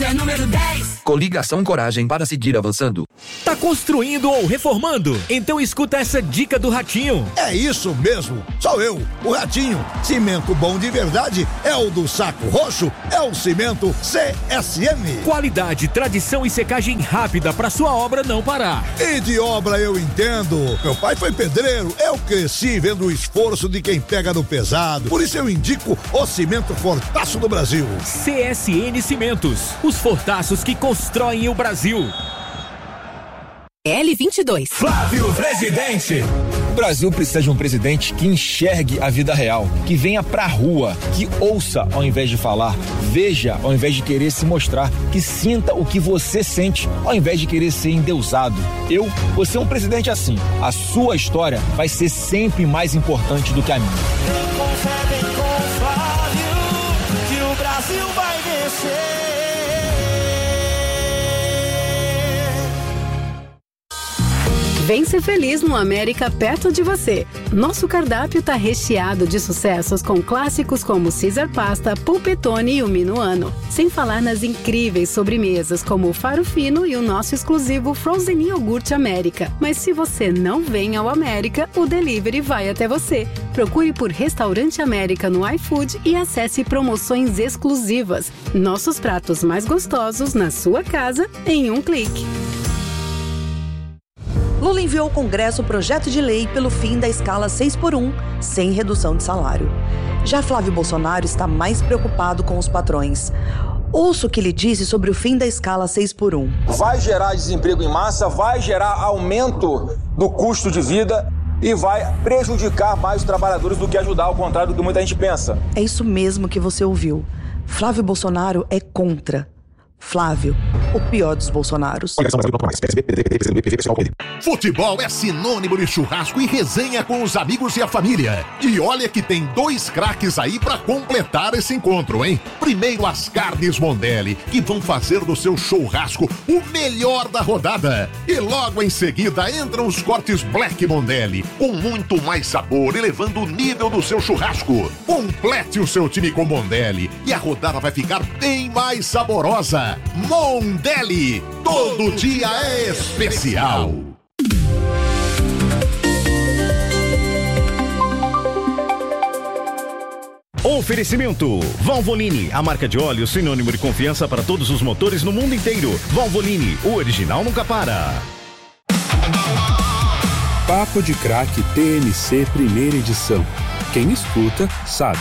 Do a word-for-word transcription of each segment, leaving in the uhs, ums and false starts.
é número dez. Coligação Coragem para seguir avançando. Tá construindo ou reformando? Então escuta essa dica do Ratinho. É isso mesmo, sou eu, o Ratinho. Cimento bom de verdade é o do Saco Roxo, é o cimento C S M. Qualidade, tradição e secagem rápida para sua obra não parar. E de obra eu entendo. Meu pai foi pedreiro, eu cresci vendo o esforço de quem pega no pesado. Por isso eu indico o cimento Fortaço do Brasil. C S N Cimentos, os fortaços que constroem o Brasil. L vinte e dois. Flávio Presidente. O Brasil precisa de um presidente que enxergue a vida real, que venha pra rua, que ouça ao invés de falar, veja ao invés de querer se mostrar, que sinta o que você sente ao invés de querer ser endeusado. Eu vou ser um presidente assim. A sua história vai ser sempre mais importante do que a minha. Confere com o Flávio que o Brasil vai vencer. Vem ser feliz no América perto de você. Nosso cardápio tá recheado de sucessos com clássicos como Caesar Pasta, Polpettone e o Minuano. Sem falar nas incríveis sobremesas como o Faro Fino e o nosso exclusivo Frozen Iogurte América. Mas se você não vem ao América, o delivery vai até você. Procure por Restaurante América no iFood e acesse promoções exclusivas. Nossos pratos mais gostosos na sua casa em um clique. Lula enviou ao Congresso o projeto de lei pelo fim da escala seis por um, sem redução de salário. Já Flávio Bolsonaro está mais preocupado com os patrões. Ouça o que ele disse sobre o fim da escala seis por um. Vai gerar desemprego em massa, vai gerar aumento do custo de vida e vai prejudicar mais os trabalhadores do que ajudar, ao contrário do que muita gente pensa. É isso mesmo que você ouviu. Flávio Bolsonaro é contra. Flávio, o pior dos Bolsonaros. Futebol é sinônimo de churrasco e resenha com os amigos e a família. E olha que tem dois craques aí pra completar esse encontro, hein? Primeiro as carnes Mondelli, que vão fazer do seu churrasco o melhor da rodada. E logo em seguida entram os cortes Black Mondelli, com muito mais sabor, elevando o nível do seu churrasco. Complete o seu time com Mondelli e a rodada vai ficar bem mais saborosa. Mondelli, todo dia é especial. Oferecimento Valvoline, a marca de óleo sinônimo de confiança para todos os motores no mundo inteiro. Valvoline, o original nunca para. Papo de Craque T N C primeira edição. Quem escuta sabe.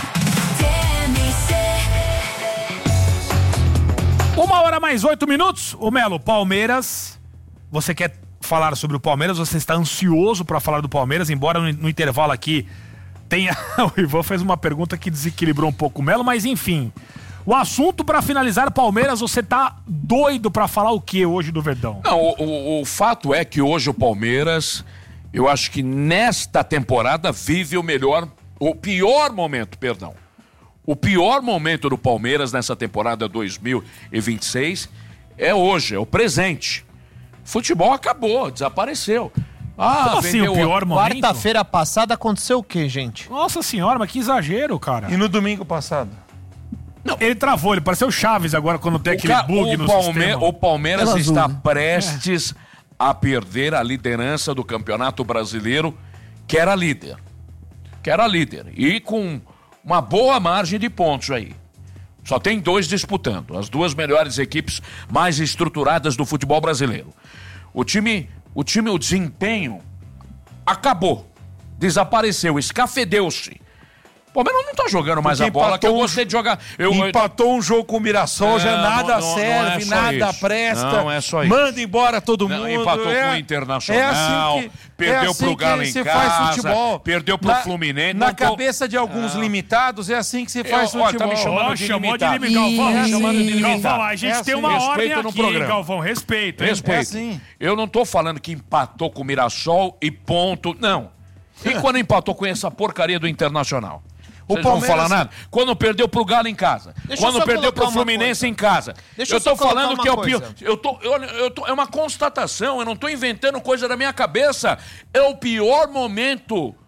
Uma hora mais oito minutos. Ô Melo, Palmeiras. Você quer falar sobre o Palmeiras? Você está ansioso para falar do Palmeiras, embora no, no intervalo aqui tenha... O Ivan fez uma pergunta que desequilibrou um pouco o Melo, mas enfim. O assunto para finalizar, Palmeiras, você tá doido para falar o que hoje do Verdão? Não, o, o, o fato é que hoje o Palmeiras, eu acho que nesta temporada vive o melhor, o pior momento, perdão. O pior momento do Palmeiras nessa temporada dois mil e vinte e seis é hoje, é o presente. Futebol acabou, desapareceu. Ah, como assim o pior momento? Quarta-feira passada aconteceu o quê, gente? Nossa senhora, mas que exagero, cara. E no domingo passado? Não, ele travou, ele pareceu Chaves agora quando tem aquele ca... bug o no Palme... sistema. O Palmeiras Ela está azul. prestes é. a perder a liderança do Campeonato Brasileiro, que era líder. Que era líder. E com uma boa margem de pontos aí. Só tem dois disputando, as duas melhores equipes mais estruturadas do futebol brasileiro. O time, o time, o desempenho acabou, desapareceu, escafedeu-se. O Palmeiras não tá jogando mais Porque a bola, que eu um gostei de jogar. Eu, empatou um jogo com o Mirassol, é, já nada não, não, serve, não é nada isso. presta. Não é só isso. Manda embora todo não, mundo. Empatou é, com o Internacional, é assim que, perdeu é assim pro Galo que em se casa, faz futebol. perdeu pro na, Fluminense. Na não tô... cabeça de alguns ah. limitados, é assim que se faz eu, ó, futebol. Tá me chamando oh, de chamou limitado. de limitado. Galvão, é chamando de limitado. Galvão, a gente é tem assim. uma Respeito ordem no aqui, programa. Galvão, respeito. Hein? Respeito. É assim. Eu não tô falando que empatou com o Mirassol e ponto, não. E quando empatou com essa porcaria do Internacional? Vocês não vão falar nada? Quando perdeu pro Galo em casa. Deixa Quando perdeu pro Fluminense em casa. Deixa eu tô eu falando que é o coisa. pior. Eu tô, eu, eu tô, é uma constatação, eu não tô inventando coisa da minha cabeça. É o pior momento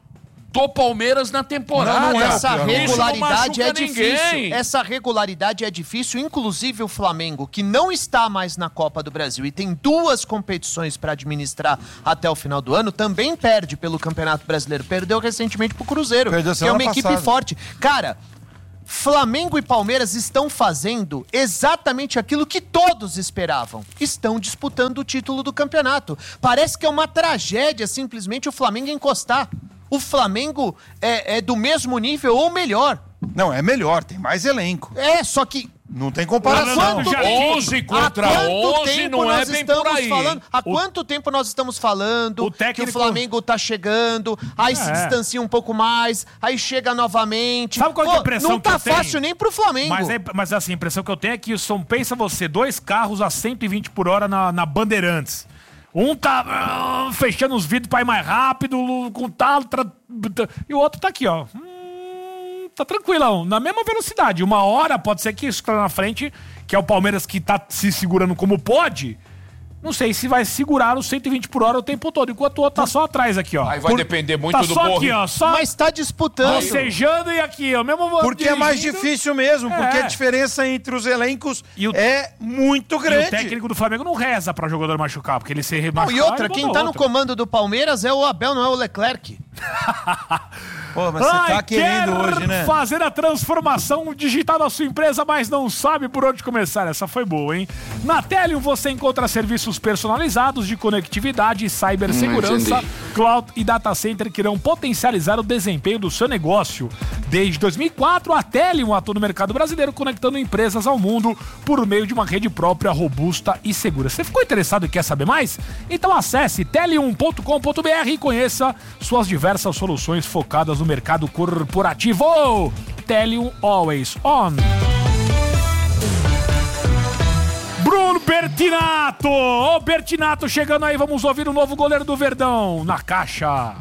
do Palmeiras na temporada. Não, não é essa Isso regularidade não é difícil. ninguém. Essa regularidade é difícil. Inclusive o Flamengo, que não está mais na Copa do Brasil e tem duas competições para administrar até o final do ano, também perde pelo Campeonato Brasileiro. Perdeu recentemente pro Cruzeiro, Perdeu que é uma semana equipe passada. forte. Cara, Flamengo e Palmeiras estão fazendo exatamente aquilo que todos esperavam. Estão disputando o título do campeonato. Parece que é uma tragédia simplesmente o Flamengo encostar. O Flamengo é, é do mesmo nível ou melhor. Não, é melhor, tem mais elenco. É, só que... Não tem comparação. onze contra onze não é bem por aí. Falando, há O- quanto tempo nós estamos falando O técnico- que o Flamengo tá chegando, aí se É. distancia um pouco mais, aí chega novamente. Sabe qual que é a Pô, impressão não tá que eu tenho? fácil nem pro Flamengo. Mas, é, mas assim, a impressão que eu tenho é que são, pensa você, dois carros a cento e vinte por hora na, na Bandeirantes. Um tá ah, fechando os vidros pra ir mais rápido, com talo, tra- tra- e o outro tá aqui, ó. Hum, tá tranquilão, na mesma velocidade. Uma hora pode ser que isso que tá na frente, que é o Palmeiras que tá se segurando como pode. Não sei se vai segurar os cento e vinte por hora o tempo todo, enquanto o outro tá só atrás aqui, ó. Aí vai depender muito tá do só Borre. aqui, ó, só Mas tá disputando. bocejando e aqui, ó. Mesmo Porque é mais dirigindo. difícil mesmo, porque É. a diferença entre os elencos E o- é muito E grande. o técnico do Flamengo não reza pra jogador machucar, porque ele se Não, remachucar... e outra, ele quem bota tá no outro. comando do Palmeiras é o Abel, não é o Leclerc. Pô, mas você Ai, tá querendo quer hoje, né? fazer a transformação digital da sua empresa, mas não sabe por onde começar. Essa foi boa, hein? Na Telium você encontra serviços personalizados de conectividade, cibersegurança, Hum, cloud e data center que irão potencializar o desempenho do seu negócio. Desde dois mil e quatro, a Telium atua no mercado brasileiro, conectando empresas ao mundo por meio de uma rede própria, robusta e segura. Você ficou interessado e quer saber mais? Então acesse telium ponto com ponto br e conheça suas diversas soluções focadas no mercado corporativo. Telium Always On. Bruno Bertinato! Ô Bertinato chegando aí, vamos ouvir o novo goleiro do Verdão na caixa.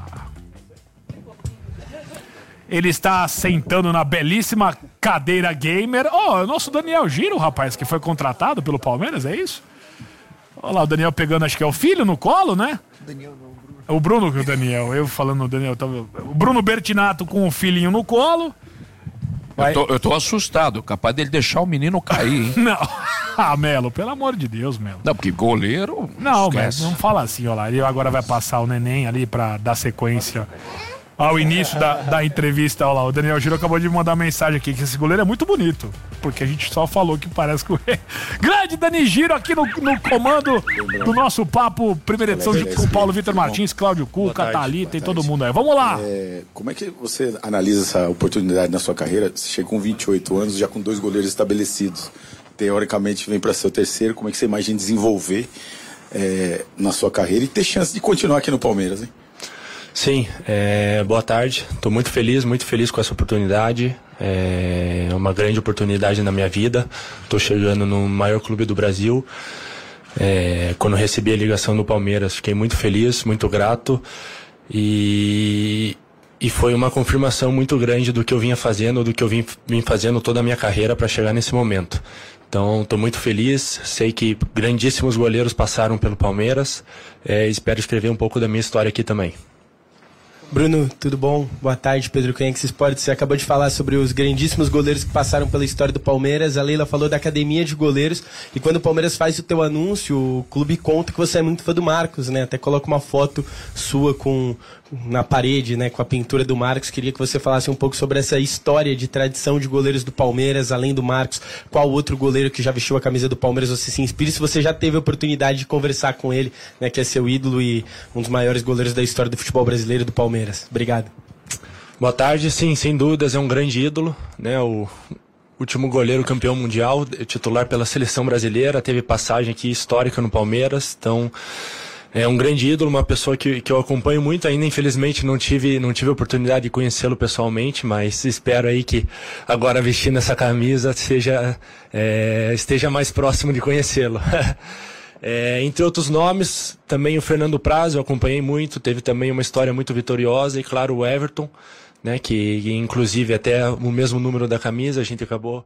Ele está sentando na belíssima cadeira gamer. Ó, oh, o nosso Daniel Giro, rapaz, que foi contratado pelo Palmeiras, é isso? Olha lá, o Daniel pegando, acho que é o filho no colo, né? Daniel não, Bruno. O Bruno que o Daniel, eu falando o Daniel. Tava... O Bruno Bertinato com o filhinho no colo. Eu tô, eu tô assustado, capaz dele deixar o menino cair, hein? Não. Ah, Melo, pelo amor de Deus, Melo. Não, porque goleiro. Não, mas esquece. não fala assim, ó lá. Ele agora vai passar o neném ali pra dar sequência ao início da, da entrevista. Ó lá, o Daniel Giro acabou de mandar uma mensagem aqui que esse goleiro é muito bonito. Porque a gente só falou que parece com ele. Grande Dani Giro aqui no, no comando do nosso papo, primeira edição, junto com o Paulo Vitor Martins, Cláudio Cuca, Thalita e todo mundo aí. Vamos lá! É, como é que você analisa essa oportunidade na sua carreira? Você chega com vinte e oito anos, já com dois goleiros estabelecidos. Teoricamente vem para ser o terceiro. Como é que você imagina desenvolver é, na sua carreira e ter chance de continuar aqui no Palmeiras, hein? Sim, é, boa tarde. Estou muito feliz, muito feliz com essa oportunidade. É uma grande oportunidade na minha vida. Estou chegando no maior clube do Brasil. É, quando recebi a ligação do Palmeiras, fiquei muito feliz, muito grato. E, e foi uma confirmação muito grande do que eu vinha fazendo, do que eu vim, vim fazendo toda a minha carreira para chegar nesse momento. Então, estou muito feliz. Sei que grandíssimos goleiros passaram pelo Palmeiras. É, espero escrever um pouco da minha história aqui também. Bruno, tudo bom? Boa tarde, Pedro Kenx Esportes. Você acabou de falar sobre os grandíssimos goleiros que passaram pela história do Palmeiras. A Leila falou da academia de goleiros. E quando o Palmeiras faz o teu anúncio, o clube conta que você é muito fã do Marcos, né? Até coloca uma foto sua com, na parede, né? Com a pintura do Marcos. Queria que você falasse um pouco sobre essa história de tradição de goleiros do Palmeiras, além do Marcos. Qual outro goleiro que já vestiu a camisa do Palmeiras você se inspira? Se você já teve a oportunidade de conversar com ele, né? Que é seu ídolo e um dos maiores goleiros da história do futebol brasileiro do Palmeiras. Obrigado. Boa tarde, sim, sem dúvidas, é um grande ídolo, né? O último goleiro campeão mundial, titular pela seleção brasileira, teve passagem aqui histórica no Palmeiras, então é um grande ídolo, uma pessoa que, que eu acompanho muito, ainda infelizmente não tive, não tive a oportunidade de conhecê-lo pessoalmente, mas espero aí que agora vestindo essa camisa seja, é, esteja mais próximo de conhecê-lo. É, entre outros nomes, também o Fernando Praz, eu acompanhei muito, teve também uma história muito vitoriosa, e claro o Everton, né, que, que inclusive até o mesmo número da camisa a gente acabou.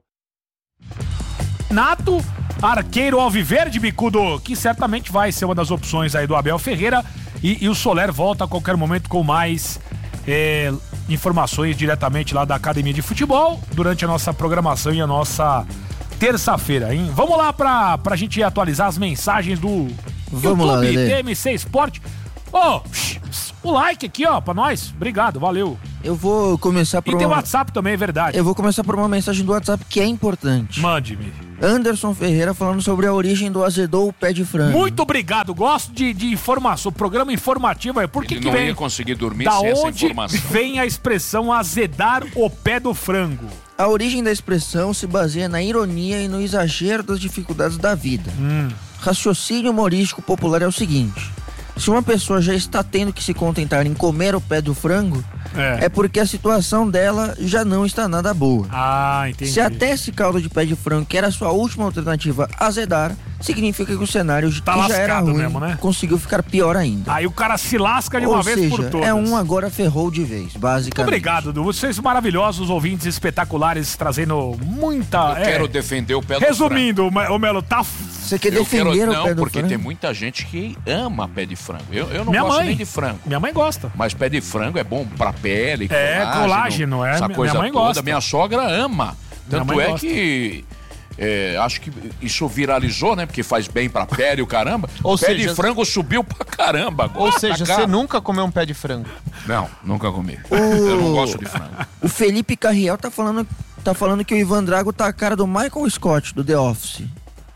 Nato, arqueiro alviverde, bicudo, que certamente vai ser uma das opções aí do Abel Ferreira, e, e o Soler volta a qualquer momento com mais é, informações diretamente lá da Academia de Futebol durante a nossa programação e a nossa terça-feira, hein? Vamos lá pra, pra gente atualizar as mensagens do Vamos lá, YouTube, Lelê. T M C Esporte. Ô, oh, o like aqui, ó, pra nós. Obrigado, valeu. Eu vou começar por E tem o uma... WhatsApp também, é verdade. Eu vou começar por uma mensagem do WhatsApp que é importante. Mande-me. Anderson Ferreira falando sobre a origem do azedou o pé de frango. Muito obrigado, gosto de, de informação, programa informativo aí. Por que Ele que não vem? ia conseguir dormir Da sem essa onde informação. vem a expressão azedar o pé do frango? A origem da expressão se baseia na ironia e no exagero das dificuldades da vida. Hum. Raciocínio humorístico popular é o seguinte: se uma pessoa já está tendo que se contentar em comer o pé do frango, é, é porque a situação dela já não está nada boa. Ah, entendi. Se até esse caldo de pé de frango, que era a sua última alternativa, azedar, significa que o cenário Tá que já era lascado ruim mesmo, né? conseguiu ficar pior ainda. Aí o cara se lasca de Ou uma vez seja, por todas. é um agora ferrou de vez, Muito basicamente. obrigado, Dudu. Vocês maravilhosos, ouvintes espetaculares, trazendo muita... Eu é, quero defender o pé do Resumindo, o Melo, tá... Você quer Eu defender quero, o não, pé do porque frango? tem muita gente que ama pé de frango. Eu, eu não Minha gosto mãe. nem de frango. Minha mãe gosta. Mas pé de frango é bom pra pele, É, colágeno, colágeno, é. essa Minha coisa mãe toda. gosta. Minha sogra ama. Minha Tanto mãe é gosta. que... é, acho que isso viralizou, né? Porque faz bem pra pele o caramba. Ou o pé seja, de frango subiu pra caramba agora. Ou seja, tá você caro. nunca comeu um pé de frango? Não, nunca comi. O- Eu não gosto de frango. O Felipe Carriel tá falando, tá falando que o Ivan Drago tá a cara do Michael Scott, do The Office.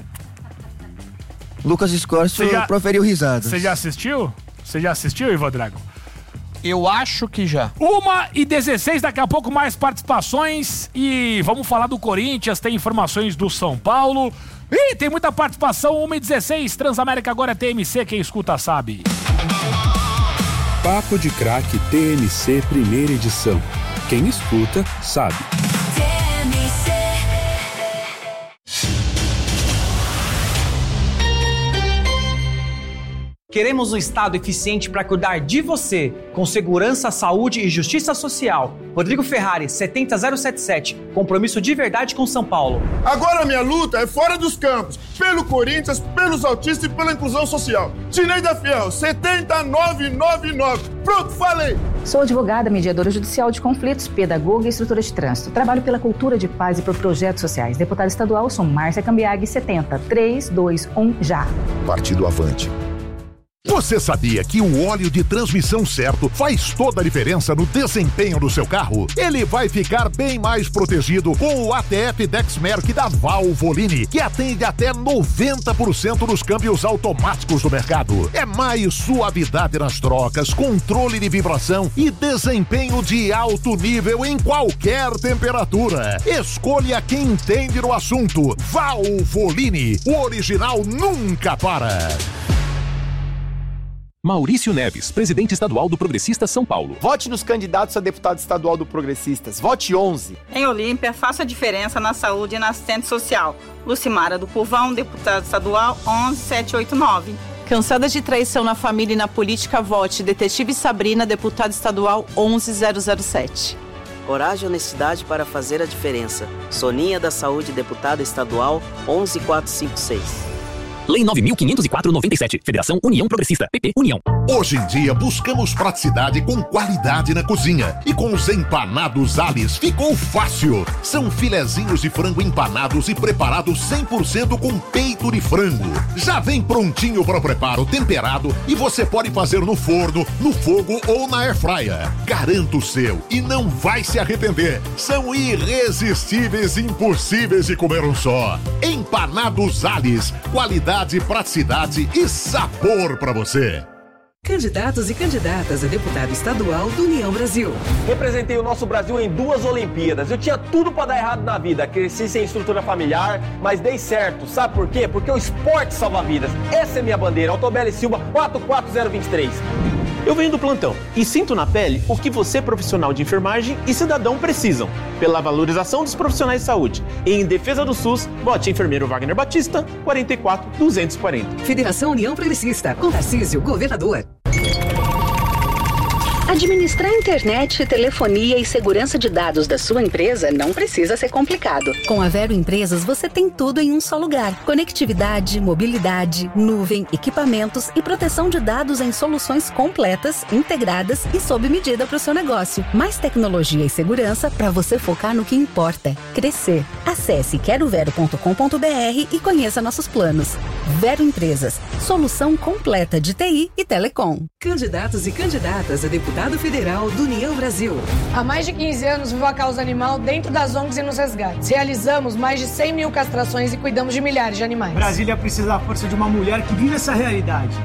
Lucas Scorcio Você já- proferiu risadas. Você já assistiu? Você já assistiu, Ivan Drago? Eu acho que já. Uma e dezesseis, daqui a pouco mais participações e vamos falar do Corinthians, tem informações do São Paulo. Ih, tem muita participação, uma e dezesseis, Transamérica agora é T M C, quem escuta sabe. Papo de Craque T M C primeira edição. Quem escuta, sabe. Queremos um Estado eficiente para cuidar de você, com segurança, saúde e justiça social. Rodrigo Ferrari, setenta zero setenta e sete. Compromisso de verdade com São Paulo. Agora minha luta é fora dos campos, pelo Corinthians, pelos autistas e pela inclusão social. Tineida Fiel, setenta nove noventa e nove. Pronto, falei! Sou advogada, mediadora judicial de conflitos, pedagoga e instrutora de trânsito. Trabalho pela cultura de paz e por projetos sociais. Deputada estadual, sou Márcia Cambiag, setenta três dois um já. Partido Avante. Você sabia que o óleo de transmissão certo faz toda a diferença no desempenho do seu carro? Ele vai ficar bem mais protegido com o A T F Dexmerc da Valvoline, que atende até noventa por cento dos câmbios automáticos do mercado. É mais suavidade nas trocas, controle de vibração e desempenho de alto nível em qualquer temperatura. Escolha quem entende no assunto. Valvoline, o original nunca para. Maurício Neves, presidente estadual do Progressistas São Paulo. Vote nos candidatos a deputado estadual do Progressistas. Vote onze. Em Olímpia, faça a diferença na saúde e na assistência social. Lucimara do Povão, deputado estadual, onze sete oito nove. Cansada de traição na família e na política, vote Detetive Sabrina, deputada estadual, onze zero zero sete. Coragem e honestidade para fazer a diferença. Soninha da Saúde, deputada estadual, onze quatrocentos e cinquenta e seis. Lei nove mil quinhentos e quatro noventa e sete. Federação União Progressista. P P União. Hoje em dia buscamos praticidade com qualidade na cozinha. E com os empanados Alice ficou fácil. São filezinhos de frango empanados e preparados cem por cento com peito de frango. Já vem prontinho para o preparo, temperado, e você pode fazer no forno, no fogo ou na airfryer. Garanta o seu e não vai se arrepender. São irresistíveis e impossíveis de comer um só. Empanados Alice. Qualidade, praticidade e sabor para você. Candidatos e candidatas a deputado estadual do União Brasil. Representei o nosso Brasil em duas Olimpíadas. Eu tinha tudo para dar errado na vida. Cresci sem estrutura familiar, mas dei certo. Sabe por quê? Porque o esporte salva vidas. Essa é minha bandeira. Autobelli Silva, quatro quatro zero dois três. Eu venho do plantão e sinto na pele o que você, profissional de enfermagem e cidadão, precisam. Pela valorização dos profissionais de saúde. E em defesa do SUS, vote enfermeiro Wagner Batista, quarenta e quatro duzentos e quarenta. Federação União Progressista, com Tarcísio, governador. Administrar internet, telefonia e segurança de dados da sua empresa não precisa ser complicado. Com a Vero Empresas, você tem tudo em um só lugar. Conectividade, mobilidade, nuvem, equipamentos e proteção de dados em soluções completas, integradas e sob medida para o seu negócio. Mais tecnologia e segurança para você focar no que importa: crescer. Acesse quero vero ponto com ponto br e conheça nossos planos. Vero Empresas, solução completa de T I e telecom. Candidatos e candidatas a deputado federal do União Brasil. Há mais de quinze anos vivo a causa animal dentro das O N Gs e nos resgates. Realizamos mais de cem mil castrações e cuidamos de milhares de animais. Brasília precisa da força de uma mulher que vive essa realidade.